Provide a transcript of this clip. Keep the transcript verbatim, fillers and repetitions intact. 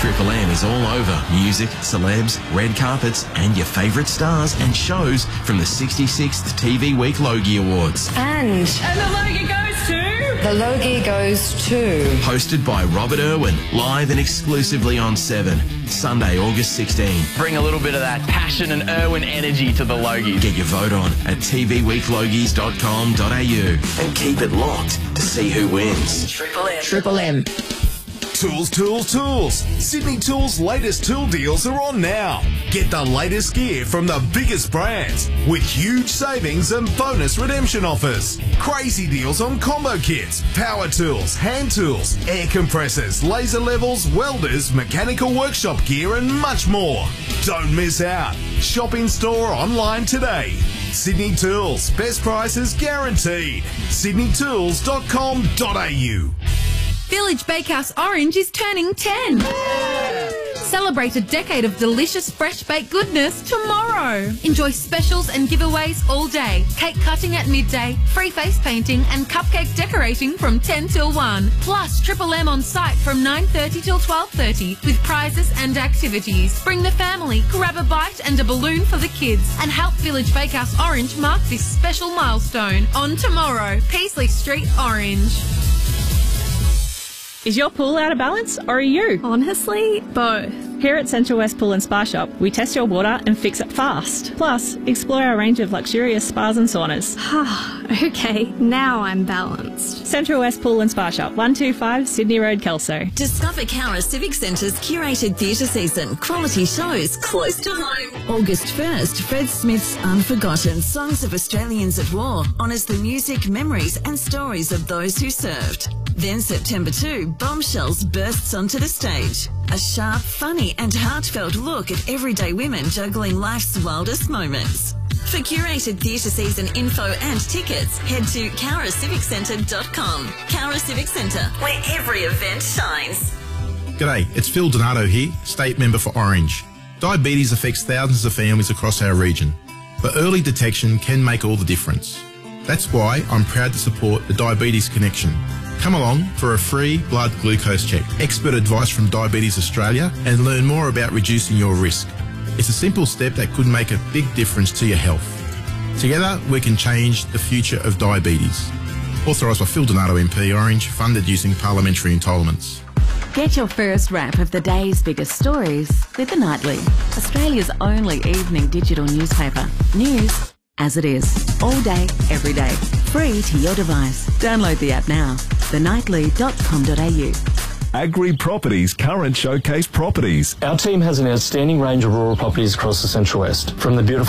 Triple M is all over music, celebs, red carpets, and your favourite stars and shows from the sixty-sixth T V Week Logie Awards. And... And the Logie goes to... The Logie goes to... Hosted by Robert Irwin, live and exclusively on Seven, Sunday, August sixteenth. Bring a little bit of that passion and Irwin energy to the Logies. Get your vote on at t v week logies dot com dot a u and keep it locked to see who wins. Triple M. Triple M. Tools, tools, tools. Sydney Tools' latest tool deals are on now. Get the latest gear from the biggest brands with huge savings and bonus redemption offers. Crazy deals on combo kits, power tools, hand tools, air compressors, laser levels, welders, mechanical workshop gear and much more. Don't miss out. Shop in store or online today. Sydney Tools. Best prices guaranteed. sydney tools dot com dot a u. Village Bakehouse Orange is turning ten. Celebrate a decade of delicious fresh baked goodness tomorrow. Enjoy specials and giveaways all day. Cake cutting at midday, free face painting and cupcake decorating from ten till one. Plus Triple M on site from nine thirty till twelve thirty with prizes and activities. Bring the family, grab a bite and a balloon for the kids and help Village Bakehouse Orange mark this special milestone on tomorrow. Peasley Street, Orange. Is your pool out of balance, or are you? Honestly, both. Here at Central West Pool and Spa Shop, we test your water and fix it fast. Plus, explore our range of luxurious spas and saunas. Okay, now I'm balanced. Central West Pool and Spa Shop, one two five Sydney Road, Kelso. Discover Cowra Civic Centre's curated theatre season. Quality shows close to home. August first, Fred Smith's Unforgotten Songs of Australians at War honours the music, memories and stories of those who served. Then September second, Bombshells bursts onto the stage. A sharp, funny and heartfelt look at everyday women juggling life's wildest moments. For curated theatre season info and tickets, head to cowra civic centre dot com. Cowra Civic Centre, where every event shines. G'day, it's Phil Donato here, State Member for Orange. Diabetes affects thousands of families across our region, but early detection can make all the difference. That's why I'm proud to support the Diabetes Connection. Come along for a free blood glucose check, expert advice from Diabetes Australia, and learn more about reducing your risk. It's a simple step that could make a big difference to your health. Together, we can change the future of diabetes. Authorised by Phil Donato M P, Orange, funded using parliamentary entitlements. Get your first wrap of the day's biggest stories with The Nightly, Australia's only evening digital newspaper. News as it is, all day, every day, free to your device. Download the app now, the nightly dot com dot a u. Agri Properties current showcase properties. Our team has an outstanding range of rural properties across the Central West, from the beautiful